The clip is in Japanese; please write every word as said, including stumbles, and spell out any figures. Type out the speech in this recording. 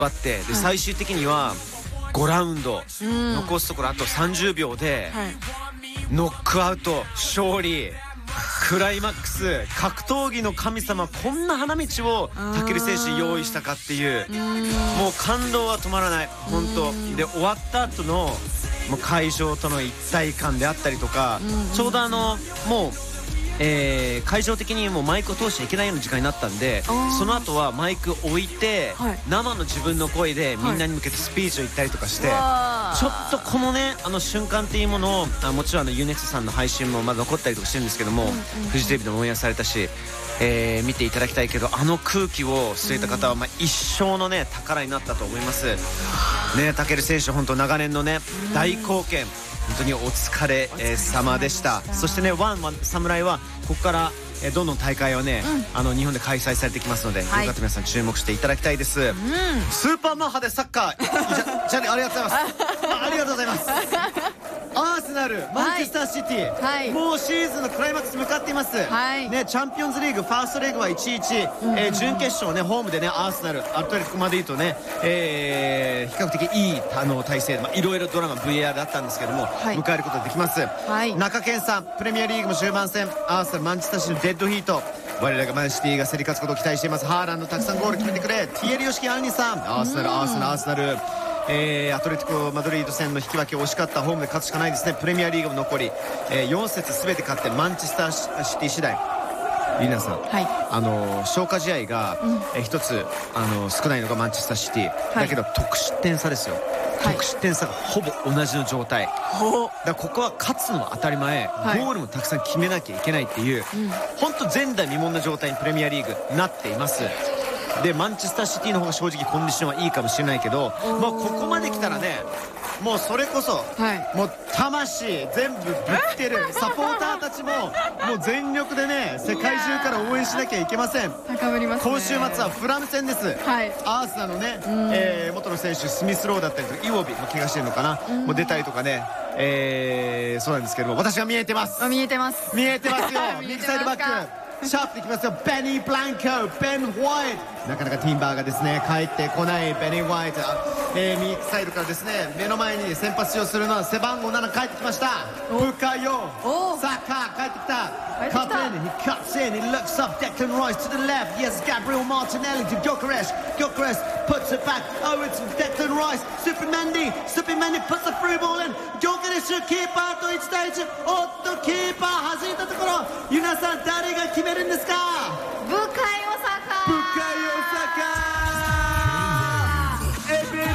張ってで最終的にはごラウンド残すところあとさんじゅうびょうでノックアウト勝利。クライマックス格闘技の神様、こんな花道を武尊選手に用意したかっていう、もう感動は止まらない本当で。終わった後のもう会場との一体感であったりとか、ちょうどあのもうえー、会場的にもうマイクを通しちゃいけないような時間になったんで、その後はマイク置いて、はい、生の自分の声でみんなに向けてスピーチを言ったりとかして、はい、ちょっとこのねあの瞬間っていうものをあもちろんあのユーネクストさんの配信もまだ残ったりとかしてるんですけども、うんうんうん、フジテレビでもオンエアされたし、えー、見ていただきたいけど、あの空気を吸えた方はまあ一生のね宝になったと思いますね。武尊選手本当長年のね大貢献、本当にお疲れ様でした。そしてねワンは侍はここからえどんどん大会はね、うん、あの日本で開催されてきますので、はい、よかったら皆さん注目していただきたいです、うん、スーパーマッハでサッカーじゃじゃありがとうございますありがとうございますアーセナルマンチェスターシティ、はい、もうシーズンのクライマックス向かっています、はいね、チャンピオンズリーグファーストレーグはいちたいいち、うんえー、準決勝ねホームでねアーセナルアルトレティコマドリードね、えー、比較的いいあの体制で、まあ、いろいろドラマ ブイアール だったんですけども、はい、迎えることができます、はい、中堅さんプレミアリーグも終盤戦アーセナルマンチェスターシティのデッドヒート、我らがマンシティが競り勝つことを期待しています。ハーランドたくさんゴール決めてくれ。ティエリヨシキアンニさんアーセナルアーセナルアーセナル、えー、アトレティコマドリード戦の引き分け惜しかった。ホームで勝つしかないですね。プレミアリーグも残り、えー、よん節全て勝ってマンチェスターシティ次第リナさん、はい、あの消化試合が、うんえー、一つあの少ないのがマンチェスターシティ、はい、だけど得失点差ですよ。得失点差がほぼ同じの状態、はい、だからここは勝つのは当たり前、はい、ゴールもたくさん決めなきゃいけないっていう、本当、うん、前代未聞な状態にプレミアリーグなっています。でマンチェスターシティの方が正直コンディションはいいかもしれないけど、まあ、ここまで来たらねもうそれこそ、はい、もう魂全部ぶつけるサポーターたちももう全力でね世界中から応援しなきゃいけません。 高ぶりますね。 今週末はフラム戦です、はい、アーセナルのね、えー、元の選手スミスローだったりとかイウォビも怪我してるのかな、もう出たりとかね、えー、そうなんですけども私は見えてます。 見えてます見えてますよ右サイドバックシャープできますよ。ベニー・ブランコ、ベン・ホワイト、なかなかティンバーがですね帰ってこない。ベニー・ホワイト、えー、右サイドからですね目の前に先発出場するのは背番号なな帰ってきました。ブカヨサッカー帰ってきた。カットイン he cuts in he looks up Declan Rice to the left yes Gabriel Martinelli to Gyökeres Gyökeres puts it back oh it's Declan Rice Supimendi Supimendi puts the through ball in Gyökeres キーパーといち対いちおっとキーパー弾いたところユナさん誰が決めるんですか。 ブカヨサカブカヨサカ